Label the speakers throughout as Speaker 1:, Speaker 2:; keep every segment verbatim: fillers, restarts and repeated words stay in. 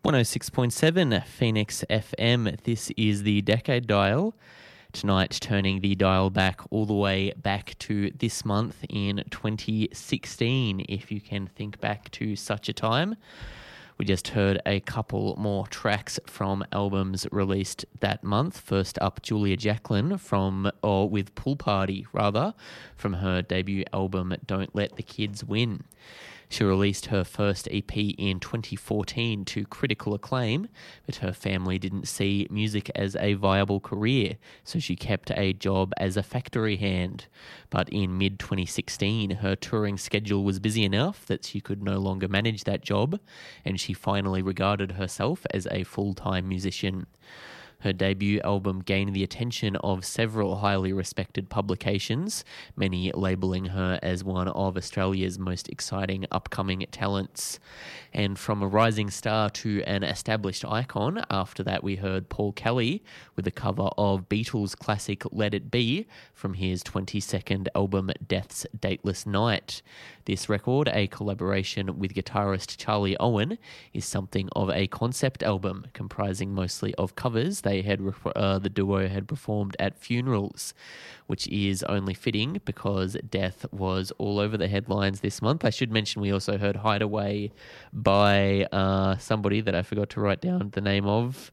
Speaker 1: one oh six point seven Phoenix F M. This is the Decade Dial. Tonight, turning the dial back all the way back to this month in twenty sixteen, if you can think back to such a time. We just heard a couple more tracks from albums released that month. First up, Julia Jacklin from, or with Pool Party, rather, from her debut album, Don't Let the Kids Win. She released her first E P in twenty fourteen to critical acclaim, but her family didn't see music as a viable career, so she kept a job as a factory hand. But in mid twenty sixteen, her touring schedule was busy enough that she could no longer manage that job, and she finally regarded herself as a full-time musician. Her debut album gained the attention of several highly respected publications, many labelling her as one of Australia's most exciting upcoming talents. And from a rising star to an established icon, after that we heard Paul Kelly with a cover of Beatles' classic Let It Be from his twenty-second album Death's Dateless Night. This record, a collaboration with guitarist Charlie Owen, is something of a concept album comprising mostly of covers they had uh, the duo had performed at funerals, which is only fitting because death was all over the headlines this month. I should mention we also heard Hideaway by uh, somebody that I forgot to write down the name of.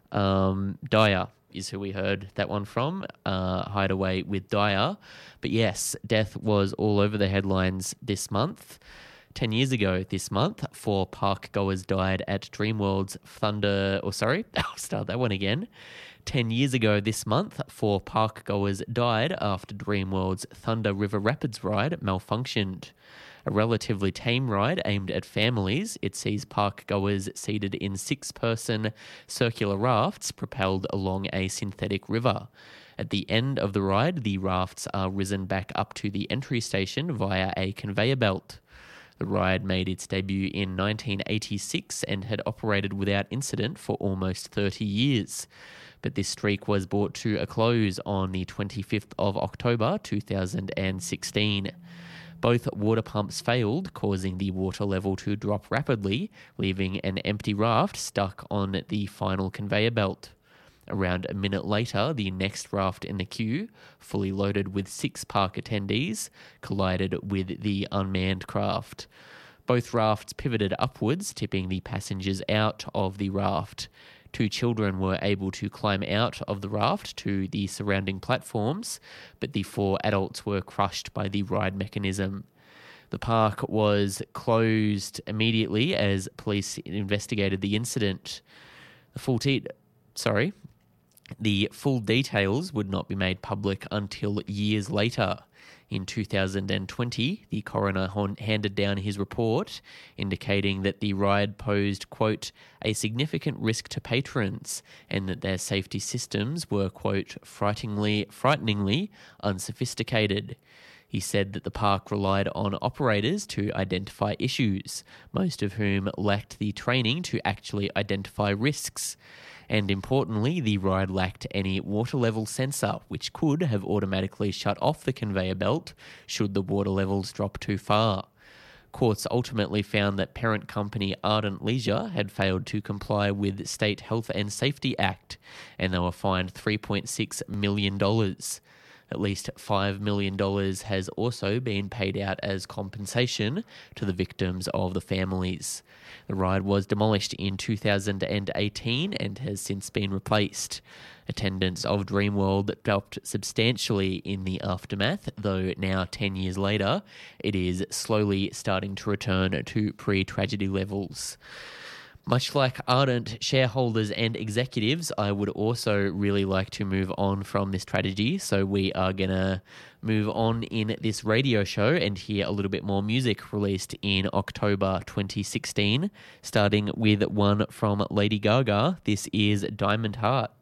Speaker 1: Um, Dyer is who we heard that one from, uh, Hideaway with Dyer. But yes, death was all over the headlines this month. Ten years ago this month, four park goers died at Dreamworld's Thunder... Or sorry, I'll start that one again. Ten years ago this month, four park goers died after Dreamworld's Thunder River Rapids ride malfunctioned. A relatively tame ride aimed at families, it sees park goers seated in six-person circular rafts propelled along a synthetic river. At the end of the ride, the rafts are risen back up to the entry station via a conveyor belt. The ride made its debut in nineteen eighty-six and had operated without incident for almost thirty years. But this streak was brought to a close on the twenty-fifth of October two thousand sixteen. Both water pumps failed, causing the water level to drop rapidly, leaving an empty raft stuck on the final conveyor belt. Around a minute later, the next raft in the queue, fully loaded with six park attendees, collided with the unmanned craft. Both rafts pivoted upwards, tipping the passengers out of the raft. Two children were able to climb out of the raft to the surrounding platforms, but the four adults were crushed by the ride mechanism. The park was closed immediately as police investigated the incident. The full te- sorry, the full details would not be made public until years later. In two thousand twenty, the coroner handed down his report, indicating that the ride posed, quote, a significant risk to patrons and that their safety systems were, quote, frighteningly, frighteningly unsophisticated. He said that the park relied on operators to identify issues, most of whom lacked the training to actually identify risks. And importantly, the ride lacked any water level sensor, which could have automatically shut off the conveyor belt should the water levels drop too far. Courts ultimately found that parent company Ardent Leisure had failed to comply with State Health and Safety Act, and they were fined three point six million dollars. At least five million dollars has also been paid out as compensation to the victims of the families. The ride was demolished in two thousand eighteen and has since been replaced. Attendance of Dreamworld dropped substantially in the aftermath, though now ten years later, it is slowly starting to return to pre-tragedy levels. Much like ardent shareholders and executives, I would also really like to move on from this tragedy. So we are going to move on in this radio show and hear a little bit more music released in October twenty sixteen, starting with one from Lady Gaga. This is Diamond Heart.